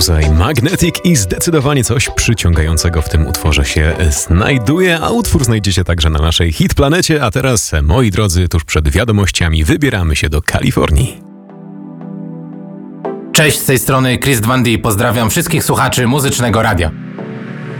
Posey, Magnetic i zdecydowanie coś przyciągającego w tym utworze się znajduje, a utwór znajdziecie także na naszej Hitplanecie, a teraz, moi drodzy, tuż przed wiadomościami wybieramy się do Kalifornii. Cześć, z tej strony Chris Dwandy, pozdrawiam wszystkich słuchaczy Muzycznego Radia.